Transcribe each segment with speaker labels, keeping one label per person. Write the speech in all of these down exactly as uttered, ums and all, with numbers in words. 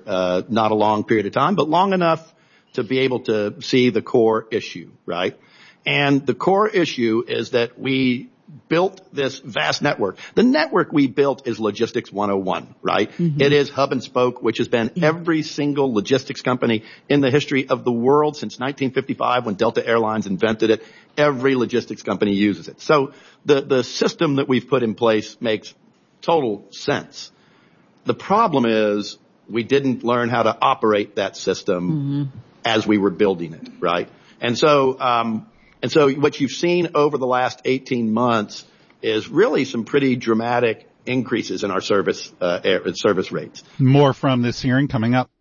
Speaker 1: uh, not a long period of time, but long enough to be able to see the core issue, right? And the core issue is that we built this vast network. The network we built is Logistics one oh one, right? Mm-hmm. It is hub and spoke, which has been every single logistics company in the history of the world since nineteen fifty-five when Delta Airlines invented it. Every logistics company uses it. So the, the system that we've put in place makes total sense. The problem is we didn't learn how to operate that system mm-hmm. as we were building it, right? And so, um, And so what you've seen over the last eighteen months is really some pretty dramatic increases in our service uh, air, service rates.
Speaker 2: More from this hearing coming up.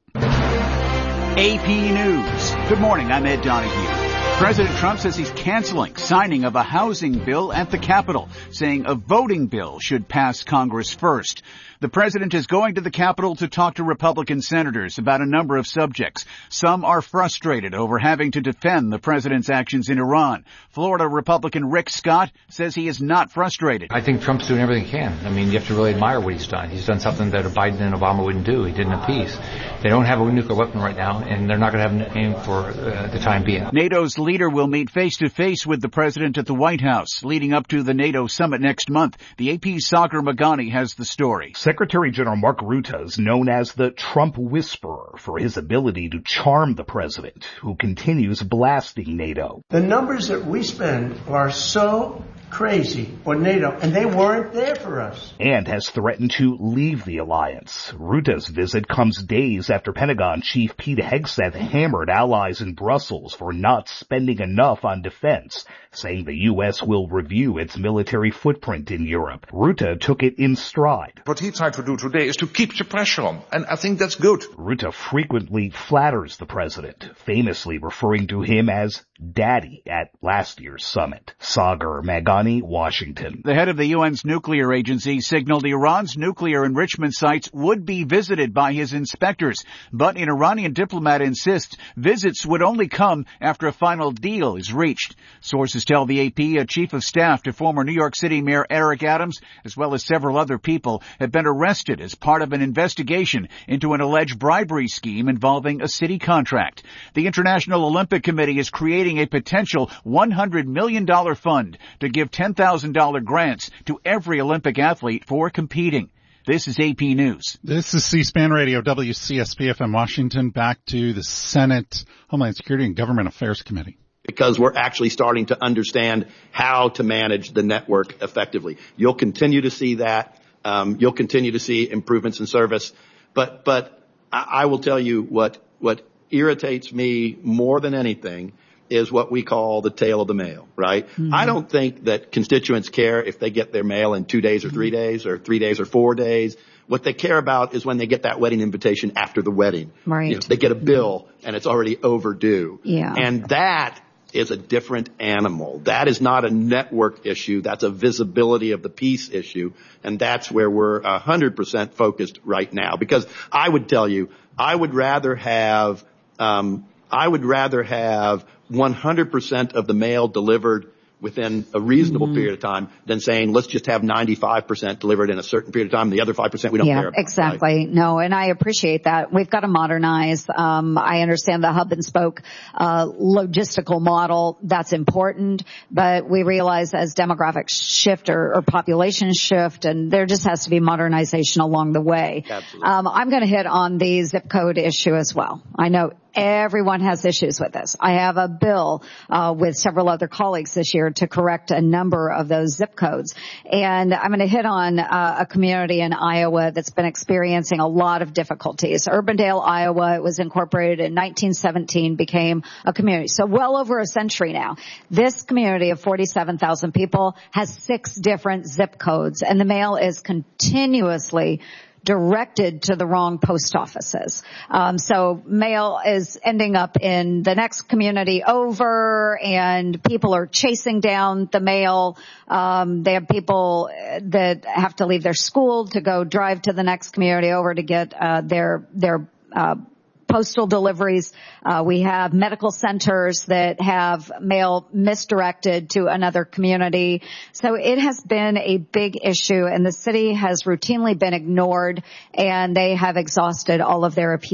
Speaker 3: A P News. Good morning. I'm Ed Donahue. President Trump says he's canceling signing of a housing bill at the Capitol, saying a voting bill should pass Congress first. The president is going to the Capitol to talk to Republican senators about a number of subjects. Some are frustrated over having to defend the president's actions in Iran. Florida Republican Rick Scott says he is not frustrated.
Speaker 4: I think Trump's doing everything he can. I mean, you have to really admire what he's done. He's done something that Biden and Obama wouldn't do. He did in a peace. They don't have a nuclear weapon right now, and they're not going to have aim for uh, the time being.
Speaker 3: NATO's leader will meet face-to-face with the president at the White House, leading up to the NATO summit next month. The A P's Sagar Magani has the story.
Speaker 5: Secretary General Mark Rutte is known as the Trump Whisperer for his ability to charm the president, who continues blasting NATO.
Speaker 6: The numbers that we spend are so crazy for NATO, and they weren't there for us.
Speaker 5: And has threatened to leave the alliance. Rutte's visit comes days after Pentagon Chief Pete Hegseth hammered allies in Brussels for not spending enough on defense, saying the U S will review its military footprint in Europe. Rutte took it in stride.
Speaker 7: What he tried to do today is to keep the pressure on, and I think that's good.
Speaker 5: Rutte frequently flatters the president, famously referring to him as Daddy at last year's summit. Sagar Magani, Washington.
Speaker 3: The head of the U N's nuclear agency signaled Iran's nuclear enrichment sites would be visited by his inspectors, but an Iranian diplomat insists visits would only come after a final deal is reached. Sources tell the A P a chief of staff to former New York City Mayor Eric Adams, as well as several other people, have been arrested as part of an investigation into an alleged bribery scheme involving a city contract. The International Olympic Committee is creating a potential one hundred million dollars fund to give ten thousand dollars grants to every Olympic athlete for competing. This is A P News.
Speaker 2: This is C-SPAN Radio, W C S P F M Washington. Back to the Senate Homeland Security and Government Affairs Committee.
Speaker 1: Because we're actually starting to understand how to manage the network effectively. You'll continue to see that. Um, you'll continue to see improvements in service. But, but I, I will tell you what, what irritates me more than anything is what we call the tail of the mail, right? Mm-hmm. I don't think that constituents care if they get their mail in two days or three days or three days or four days. What they care about is when they get that wedding invitation after the wedding.
Speaker 8: Right.
Speaker 1: You know, they get a bill and it's already overdue.
Speaker 8: Yeah.
Speaker 1: And that is a different animal. That is not a network issue. That's a visibility of the peace issue. And that's where we're one hundred percent focused right now. Because I would tell you, I would rather have, um, I would rather have one hundred percent of the mail delivered within a reasonable mm-hmm. period of time than saying, let's just have ninety-five percent delivered in a certain period of time. And the other five percent we don't
Speaker 8: yeah,
Speaker 1: care about.
Speaker 8: Exactly.
Speaker 1: Right?
Speaker 8: No, and I appreciate that. We've got to modernize. Um, I understand the hub and spoke, uh, logistical model. That's important. But we realize as demographics shift or, or population shift, and there just has to be modernization along the way.
Speaker 1: Absolutely.
Speaker 8: Um, I'm going to hit on the zip code issue as well. I know everyone has issues with this. I have a bill uh with several other colleagues this year to correct a number of those zip codes. And I'm going to hit on uh, a community in Iowa that's been experiencing a lot of difficulties. Urbandale, Iowa, it was incorporated in nineteen seventeen, became a community. So well over a century now. This community of forty-seven thousand people has six different zip codes, and the mail is continuously directed to the wrong post offices. Um, so mail is ending up in the next community over, and people are chasing down the mail. Um, they have people that have to leave their school to go drive to the next community over to get uh, their their uh postal deliveries. Uh, we have medical centers that have mail misdirected to another community. So it has been a big issue, and the city has routinely been ignored, and they have exhausted all of their appeals.